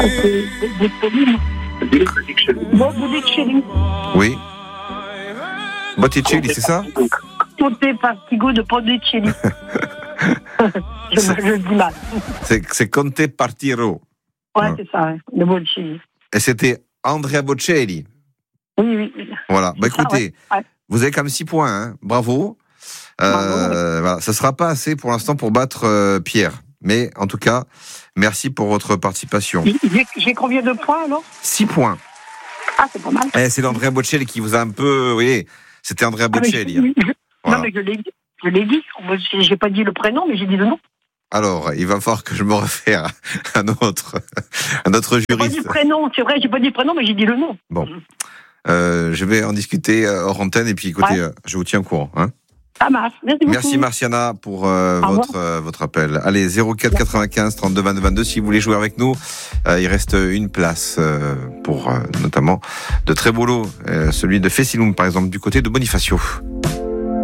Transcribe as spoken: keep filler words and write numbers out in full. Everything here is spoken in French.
C'est Botticelli. Bon, Botticelli. Oui. Botticelli, c'est ça? Conte Partigo de Botticelli. je, je le dis mal. C'est, c'est Conte Partiro. Ouais, Ouais. c'est ça, ouais, de Botticelli. Et c'était Andrea Bocelli. Oui, oui. oui. Voilà. Bah C'est ça, écoutez, ouais. Ouais. vous avez quand même six points. Hein. Bravo. Euh, Bravo, voilà. Ça sera pas assez pour l'instant pour battre euh, Pierre. Mais en tout cas, merci pour votre participation. J'ai, j'ai combien de points alors? Six points. Ah, c'est pas mal. Eh, c'est l'Andrea Bocelli qui vous a un peu... Vous voyez, c'était Andrea Ah, mais Bocelli. je- oui, je- Voilà. Non, mais je l'ai dit. Je l'ai dit. Moi, j'ai j'ai pas dit le prénom, mais j'ai dit le nom. Alors, il va falloir que je me réfère à un autre, un autre J'ai pas dit juriste. le prénom, c'est vrai, j'ai pas dit le prénom, mais j'ai dit le nom. Bon. Euh, je vais en discuter euh, hors antenne et puis écoutez, Ouais. euh, je vous tiens au courant. Hein. Ça marche. Merci beaucoup. Merci Marciana pour euh, Au votre euh, votre appel. Allez, zéro quatre quatre-vingt-quinze trente-deux vingt-deux vingt-deux si vous voulez jouer avec nous. Euh, il reste une place euh, pour euh, notamment de très beaux lots, euh, celui de Fessilum par exemple du côté de Bonifacio.